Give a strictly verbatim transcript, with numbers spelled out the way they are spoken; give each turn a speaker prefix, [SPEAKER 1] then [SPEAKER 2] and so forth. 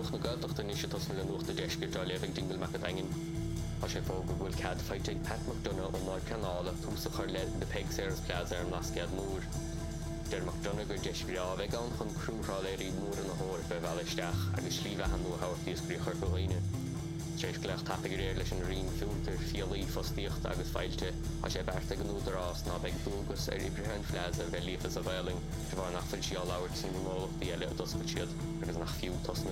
[SPEAKER 1] Ach na gaeltocht yn eisiau tos na lynwch dy desgyd o lefyg dingl mac y dangin. A sé fóg bhfuil cad faighte Pat McDonagh ó mar canála túsa chuir le de Peg Sears Plaza ar nascead mór. Der McDonagh gur deisgrá bheith gan chun crúrá éirí mór an hóir be bheileisteach agus slíomh an nó hairtíos grí chuir go dhaoine. Tréis gleach tapig réir leis an rion fiúntar fialaí fostíocht agus failte a sé berta gan údarrás ná beag dúgus ar Ibrahim Plaza bheith lífas a bhailing, de bhar nach fuil sí á labhairt sin mólach bí eile a doscail siad agus nach fiú tos